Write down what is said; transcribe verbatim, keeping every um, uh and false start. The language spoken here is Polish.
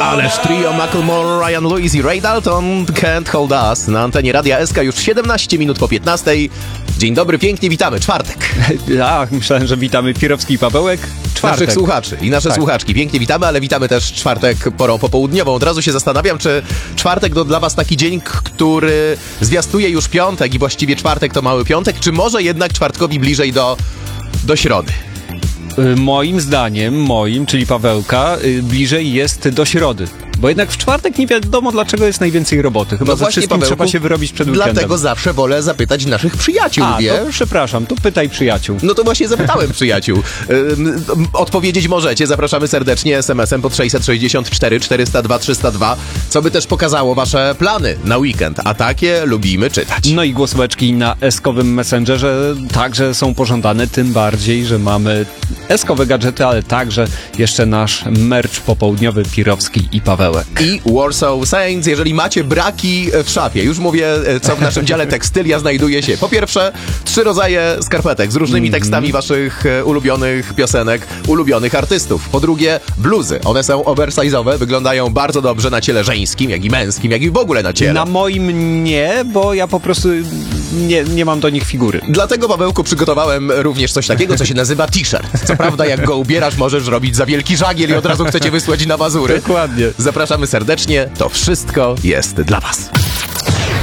Ależ trio Macklemore, Ryan Lewis i Ray Dalton, Can't Hold Us na antenie Radia S K już siedemnaście minut po piętnastej. Dzień dobry, pięknie witamy, czwartek. Ach, myślałem, że witamy Pirowski i Pawełek. Czwartek. Naszych słuchaczy i nasze tak. słuchaczki. Pięknie witamy, ale witamy też czwartek porą popołudniową. Od razu się zastanawiam, czy czwartek to dla was taki dzień, który zwiastuje już piątek i właściwie czwartek to mały piątek, czy może jednak czwartkowi bliżej do, do środy? Moim zdaniem, moim, czyli Pawełka, bliżej jest do środy. Bo jednak w czwartek nie wiadomo, dlaczego jest najwięcej roboty. Chyba no ze właśnie, wszystkim Pawełku, trzeba się wyrobić przed weekendem. Dlatego zawsze wolę zapytać naszych przyjaciół, A, wiesz? to przepraszam, to pytaj przyjaciół. No to właśnie zapytałem przyjaciół. Ym, odpowiedzieć możecie, zapraszamy serdecznie es em esem pod sześćset sześćdziesiąt cztery czterysta dwa trzysta dwa, co by też pokazało wasze plany na weekend, a takie lubimy czytać. No i głosóweczki na eskowym Messengerze także są pożądane, tym bardziej, że mamy eskowe gadżety, ale także jeszcze nasz merch popołudniowy Pirowski i Pawełek. I Warsaw Saints, jeżeli macie braki w szafie, już mówię, co w naszym dziale tekstylia znajduje się. Po pierwsze, trzy rodzaje skarpetek z różnymi tekstami waszych ulubionych piosenek, ulubionych artystów. Po drugie, bluzy. One są oversize'owe, wyglądają bardzo dobrze na ciele żeńskim, jak i męskim, jak i w ogóle na ciele. Na moim nie, bo ja po prostu nie, nie mam do nich figury. Dlatego, Pawełku, przygotowałem również coś takiego, co się nazywa t-shirt. Co prawda, jak go ubierasz, możesz robić za wielki żagiel i od razu chcecie wysłać na Mazury. Dokładnie. Zapraszamy serdecznie, to wszystko jest dla was.